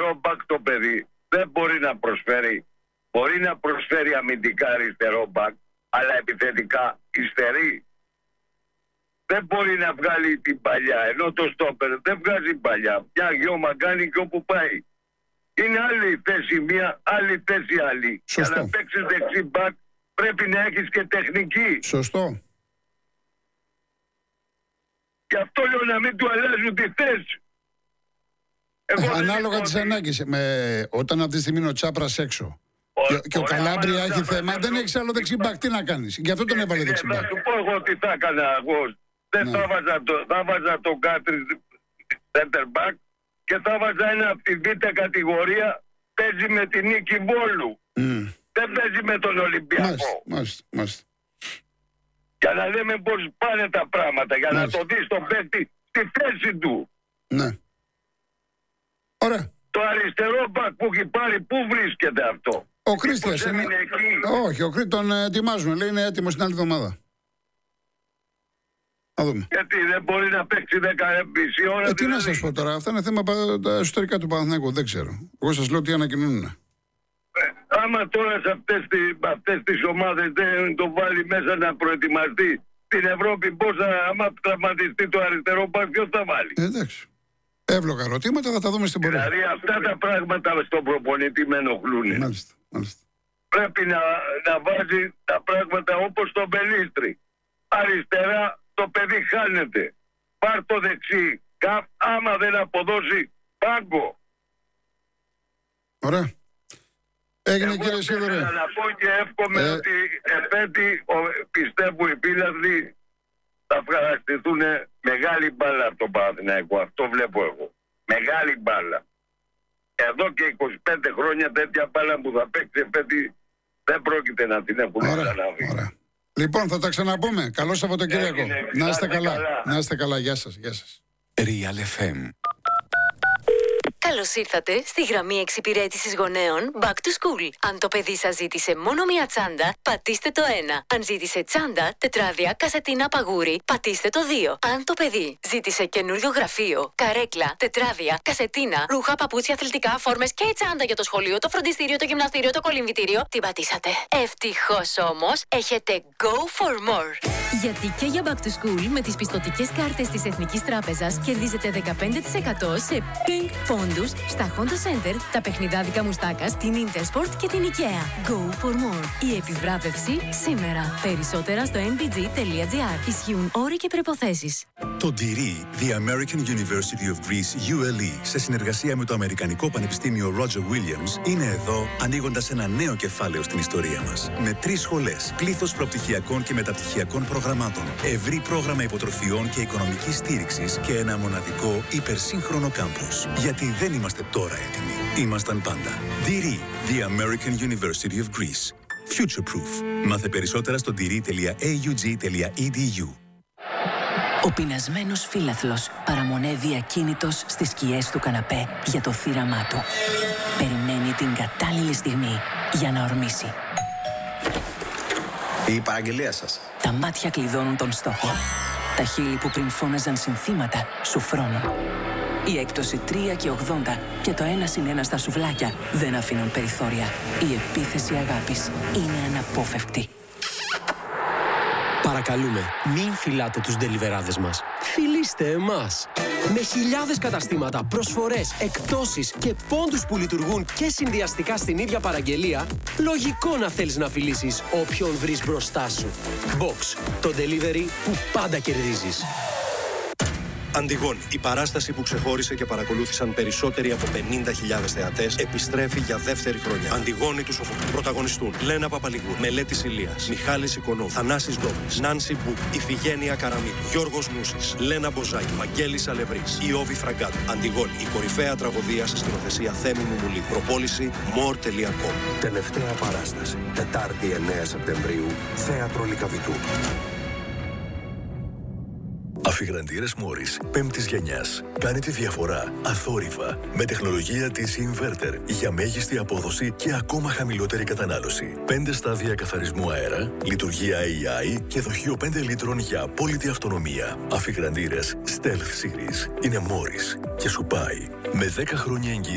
αριστερό μπακ το παιδί δεν μπορεί να προσφέρει. Μπορεί να προσφέρει αμυντικά αριστερό μπακ, αλλά επιθετικά υστερεί. Δεν μπορεί να βγάλει την παλιά, ενώ το στόπερ δεν βγάζει παλιά. Μια γιώμα κάνει και όπου πάει. Είναι άλλη θέση μία, άλλη θέση άλλη. Σωστό. Για να παίξεις δεξί μπακ πρέπει να έχεις και τεχνική. Σωστό. Γι' αυτό λέω να μην του αλλάζουν τη θέση. Ανάλογα τις ανάγκες. Όταν αυτή τη στιγμή είναι ο Τσάπρας έξω και ο Καλάμπρια έχει θέμα, δεν έχεις άλλο δεξιμπάκ. Τι να κάνεις? Γι' αυτό τον έβαλε δεξιμπάκ. Θα σου πω εγώ τι θα έκανα εγώ. Δεν θα βάζα τον Κάτρι center back και θα βάζα ένα από τη β' κατηγορία. Παίζει με την Νίκη Βόλου. Δεν παίζει με τον Ολυμπιακό. Μάλιστα. Για να λέμε πώς πάνε τα πράγματα. Για να το δεις τον παίκτη στη θέση του. Ναι. Ωραία. Το αριστερό μπακ που έχει πάρει, πού βρίσκεται αυτό? Ο Κρίστιας είναι εκεί. Όχι, ο Κρίστιας τον ετοιμάζουν. Λέει είναι έτοιμος την άλλη εβδομάδα. Να δούμε. Γιατί δεν μπορεί να παίξει 10,5 ώρα. Τι να σας πω τώρα, αυτά είναι θέμα τα εσωτερικά του Παναθηναϊκού. Δεν ξέρω. Εγώ σας λέω τι ανακοινούν. Άμα τώρα σε αυτές τις ομάδες δεν το βάλει μέσα να προετοιμαστεί την Ευρώπη, άμα τραυματιστεί το αριστερό μπακ, ποιος θα βάλει? Εντάξει. Εύλογα ερωτήματα, θα τα δούμε στην πορεία. Δηλαδή αυτά τα πράγματα στον προπονητή με ενοχλούν. Μάλιστα. Πρέπει να βάζει τα πράγματα όπως το Μπελίστρι. Αριστερά το παιδί χάνεται. Πάρ' το δεξί. Άμα δεν αποδώσει, πάγκο. Ωραία. Έγινε, κύριε Σίδωρε. Να πω και εύχομαι ότι επέτη πιστεύω οι πύλαδοι θα ευχαριστηθούν μεγάλη μπάλα από τον Παναθηναϊκό. Αυτό βλέπω εγώ. Μεγάλη μπάλα. Εδώ και 25 χρόνια τέτοια μπάλα που θα παίξει επέτη δεν πρόκειται να την έχουν ξαναβεί. Ωραία. Λοιπόν, θα τα ξαναπούμε. Καλό Σαββατοκύριακο. Να είστε καλά. Να είστε καλά. Γεια σας. Real FM. Καλώς ήρθατε στη γραμμή εξυπηρέτησης γονέων Back to School. Αν το παιδί σας ζήτησε μόνο μία τσάντα, πατήστε το 1. Αν ζήτησε τσάντα, τετράδια, κασετίνα, παγούρι, πατήστε το 2. Αν το παιδί ζήτησε καινούριο γραφείο, καρέκλα, τετράδια, κασετίνα, ρούχα, παπούτσια, αθλητικά, φόρμες και τσάντα για το σχολείο, το φροντιστήριο, το γυμναστήριο, το κολυμβητήριο, την πατήσατε. Ευτυχώς όμως, έχετε Go for More. Γιατί και για Back to School με τις πιστωτικές κάρτες της Εθνικής Τράπεζας κερδίζετε 15% σε ping πόντους στα Honda Center, τα παιχνιδάδικα μουστάκας, την Intersport και την IKEA. Go for more. Η επιβράβευση σήμερα. Περισσότερα στο nbg.gr. Ισχύουν όροι και προϋποθέσεις. Το DIRI, The American University of Greece, ULE, σε συνεργασία με το Αμερικανικό Πανεπιστήμιο Roger Williams, είναι εδώ ανοίγοντας ένα νέο κεφάλαιο στην ιστορία μας. Με 3 σχολές, πλήθος προπτυχιακών και μεταπτυχιακών προγραμμάτων, ευρύ πρόγραμμα υποτροφιών και οικονομικής στήριξης και ένα μοναδικό υπερσύγχρονο κάμπους. Γιατί δεν είμαστε τώρα έτοιμοι. Ήμασταν πάντα. DIRI, The American University of Greece. Future Proof. Μάθε περισσότερα στο diri.aug.edu. Ο πεινασμένος φίλαθλος παραμονεύει ακίνητος στις σκιές του καναπέ για το θύραμά του. Περιμένει την κατάλληλη στιγμή για να ορμήσει. Η παραγγελία σας. Τα μάτια κλειδώνουν τον στόχο. Τα χείλη που πριν φώναζαν συνθήματα σου φρώνουν. Η έκπτωση 3 και 80 και το 1+1 στα σουβλάκια δεν αφήνουν περιθώρια. Η επίθεση αγάπης είναι αναπόφευκτη. Παρακαλούμε, μην φυλάτε τους ντελιβεράδες μας. Φιλήστε εμάς. Με χιλιάδες καταστήματα, προσφορές, εκπτώσεις και πόντους που λειτουργούν και συνδυαστικά στην ίδια παραγγελία, λογικό να θέλεις να φιλήσεις όποιον βρεις μπροστά σου. Box, το delivery που πάντα κερδίζεις. Αντιγόνη, η παράσταση που ξεχώρισε και παρακολούθησαν περισσότεροι από 50.000 θεατές, επιστρέφει για δεύτερη χρονιά. Αντιγόνη του Σοφοκλή. Πρωταγωνιστούν Λένα Παπαλιγού, Μελέτης Ηλίας, Μιχάλης Οικονόμου, Θανάσης Ντόμης, Νάνση Μπούκ, Ιφηγένεια Καραμίτου, Γιώργος Νούσης, Λένα Μποζάκη, Βαγγέλης Αλευρής, Ιώβη Φραγκάτου. Αντιγόνη, η κορυφαία τραγωδία σε σκηνοθεσία Θέμη Μουμουλή. Προπόληση more.com. Τελευταία παράσταση, Τετάρτη 9 Σεπτεμβρίου, Θέατρο Λυκαβητού. Αφιγραντήρες Μόρις 5ης γενιάς. Κάνει τη διαφορά αθόρυβα με τεχνολογία της Inverter για μέγιστη απόδοση και ακόμα χαμηλότερη κατανάλωση. 5 στάδια καθαρισμού αέρα, λειτουργία AI και δοχείο 5 λίτρων για απόλυτη αυτονομία. Αφιγραντήρες Stealth Series είναι Μόρις και σου πάει με 10 χρόνια εγγύηση.